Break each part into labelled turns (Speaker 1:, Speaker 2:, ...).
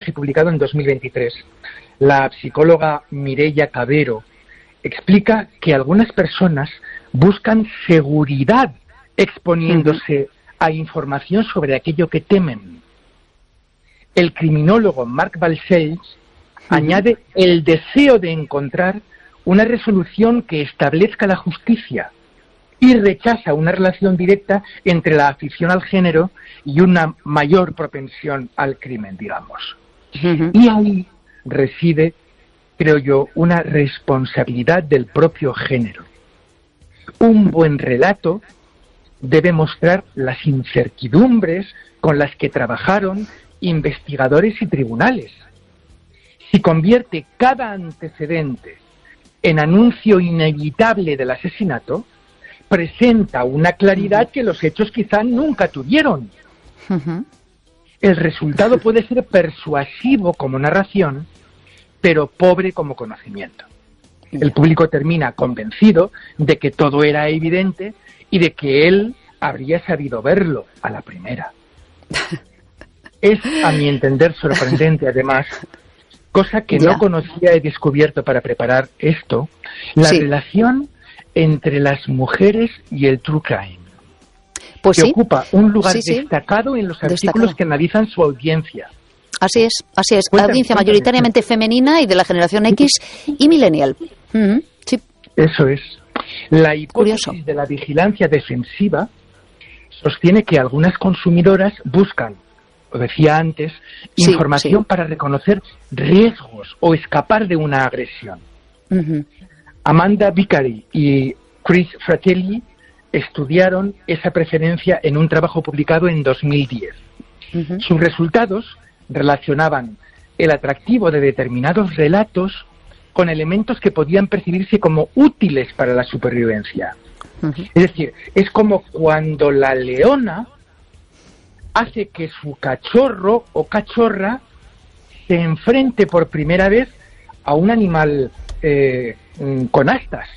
Speaker 1: y publicado en 2023. La psicóloga Mireia Cavero explica que algunas personas buscan seguridad exponiéndose a información sobre aquello que temen. El criminólogo Mark Balcells añade el deseo de encontrar una resolución que establezca la justicia y rechaza una relación directa entre la afición al género y una mayor propensión al crimen, digamos. Y ahí reside, creo yo, una responsabilidad del propio género. Un buen relato debe mostrar las incertidumbres con las que trabajaron investigadores y tribunales. Si convierte cada antecedente en anuncio inevitable del asesinato, presenta una claridad que los hechos quizá nunca tuvieron. El resultado puede ser persuasivo como narración, pero pobre como conocimiento. El público termina convencido de que todo era evidente y de que él habría sabido verlo a la primera. Es, a mi entender, sorprendente, además, cosa que no conocía, he descubierto para preparar esto, la relación entre las mujeres y el true crime,
Speaker 2: pues
Speaker 1: que ocupa un lugar destacado en los artículos que analizan su audiencia.
Speaker 2: Así es. Audiencia mayoritariamente femenina y de la generación X y millennial. Sí.
Speaker 1: Eso es. La hipótesis de la vigilancia defensiva sostiene que algunas consumidoras buscan, lo decía antes, información para reconocer riesgos o escapar de una agresión. Amanda Vicari y Chris Fratelli estudiaron esa preferencia en un trabajo publicado en 2010. Sus resultados relacionaban el atractivo de determinados relatos con elementos que podían percibirse como útiles para la supervivencia. Es decir, es como cuando la leona hace que su cachorro o cachorra se enfrente por primera vez a un animal con astas.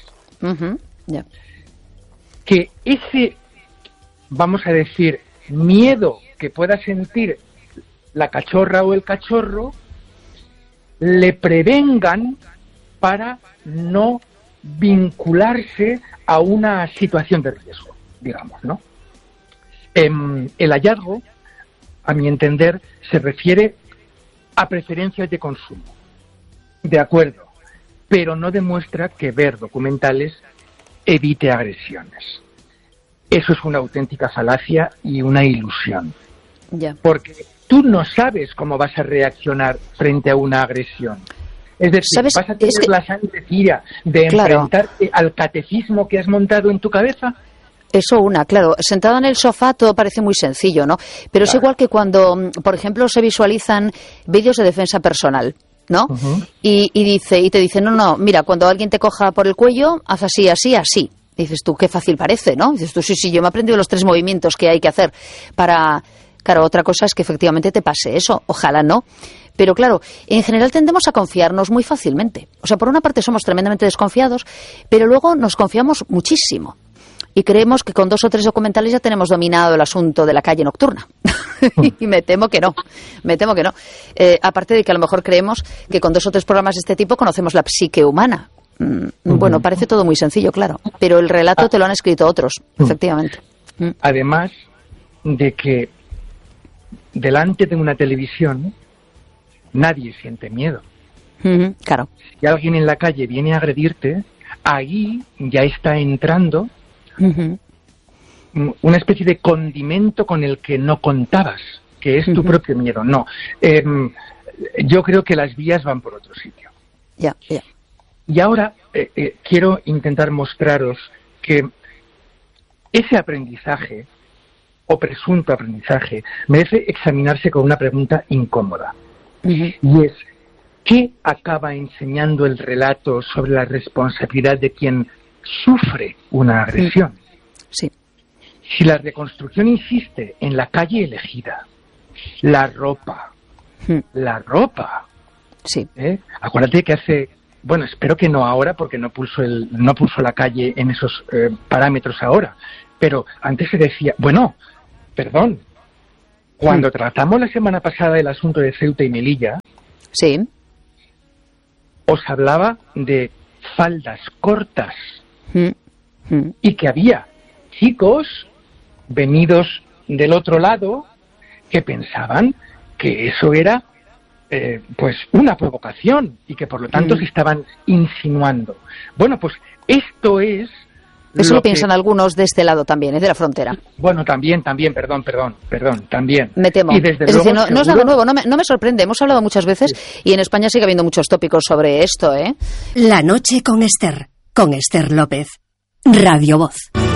Speaker 1: Que ese, vamos a decir, miedo que pueda sentir la cachorra o el cachorro, le prevengan para no vincularse a una situación de riesgo, digamos, ¿no? El hallazgo, a mi entender, se refiere a preferencias de consumo. De acuerdo, pero no demuestra que ver documentales evite agresiones. Eso es una auténtica falacia y una ilusión. Porque tú no sabes cómo vas a reaccionar frente a una agresión. Es decir, ¿vas a tener la sangre fría de enfrentarte al catecismo que has montado en tu cabeza?
Speaker 2: Eso claro, sentado en el sofá todo parece muy sencillo, ¿no? Pero es igual que cuando, por ejemplo, se visualizan vídeos de defensa personal, ¿no? Y te dice, no, mira, cuando alguien te coja por el cuello, haz así, así, así. Dices tú, qué fácil parece, ¿no? Dices tú, sí, yo me he aprendido los 3 movimientos que hay que hacer para... Claro, otra cosa es que efectivamente te pase eso, ojalá no. Pero claro, en general tendemos a confiarnos muy fácilmente. O sea, por una parte somos tremendamente desconfiados, pero luego nos confiamos muchísimo. Y creemos que con 2 o 3 documentales ya tenemos dominado el asunto de la calle nocturna. Y me temo que no. Aparte de que a lo mejor creemos que con 2 o 3 programas de este tipo conocemos la psique humana. Bueno, parece todo muy sencillo, claro. Pero el relato te lo han escrito otros, efectivamente.
Speaker 1: Además de que delante de una televisión nadie siente miedo.
Speaker 2: Claro.
Speaker 1: Si alguien en la calle viene a agredirte, ahí ya está entrando una especie de condimento con el que no contabas, que es tu propio miedo. No, yo creo que las vías van por otro sitio. Y ahora quiero intentar mostraros que ese aprendizaje o presunto aprendizaje merece examinarse con una pregunta incómoda. Y es, ¿qué acaba enseñando el relato sobre la responsabilidad de quien sufre una agresión? Si la reconstrucción insiste en la calle elegida, la ropa, acuérdate que hace, bueno, espero que no ahora porque no pulso la calle en esos parámetros ahora, pero antes se decía, bueno, perdón, Cuando tratamos la semana pasada el asunto de Ceuta y Melilla,
Speaker 2: sí,
Speaker 1: os hablaba de faldas cortas y que había chicos venidos del otro lado que pensaban que eso era pues una provocación y que por lo tanto se estaban insinuando. Bueno, pues esto es...
Speaker 2: Eso lo piensan algunos de este lado también, de la frontera.
Speaker 1: Bueno, también, perdón, también.
Speaker 2: Me temo.
Speaker 1: Y desde
Speaker 2: es
Speaker 1: luego,
Speaker 2: decir, no es nada nuevo, no me sorprende. Hemos hablado muchas veces y en España sigue habiendo muchos tópicos sobre esto, ¿eh?
Speaker 3: La noche con Esther López. Radio Voz.